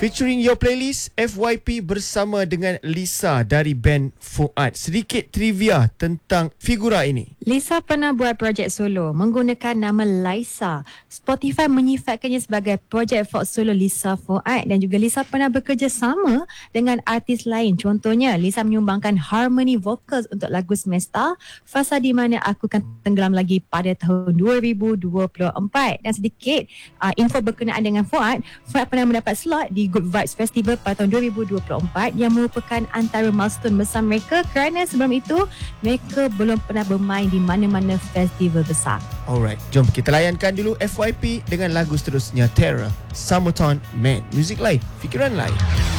Featuring Your Playlist, FYP bersama dengan Lisa dari band Fuad. Sedikit trivia tentang figura ini. Lisa pernah buat projek solo menggunakan nama Liza. Spotify menyifatkannya sebagai projek folk solo Lisa Fuad, dan juga Lisa pernah bekerjasama dengan artis lain. Contohnya, Lisa menyumbangkan harmoni vokal untuk lagu Semesta, Fasa di Mana Aku Kan Tenggelam Lagi pada tahun 2024. Dan sedikit info berkenaan dengan Fuad pernah mendapat slot di Good Vibes Festival pada tahun 2024 yang merupakan antara milestone besar mereka, kerana sebelum itu mereka belum pernah bermain di mana-mana festival besar. Alright, jom kita layankan dulu FYP dengan lagu seterusnya, Terror, Summertime Man. Muzik lain, fikiran lain.